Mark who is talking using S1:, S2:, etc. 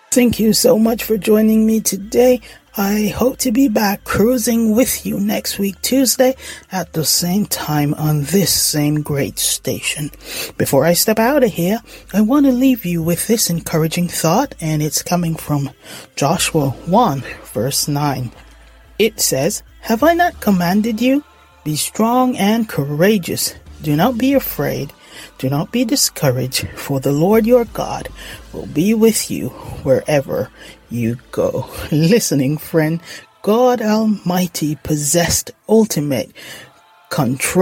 S1: Thank you so much for joining me today. I hope to be back cruising with you next week, Tuesday, at the same time on this same great station. Before I step out of here, I want to leave you with this encouraging thought, and it's coming from Joshua 1, verse 9. It says, "Have I not commanded you? Be strong and courageous. Do not be afraid. Do not be discouraged, for the Lord your God will be with you wherever you go." Listening friend, God Almighty possessed ultimate control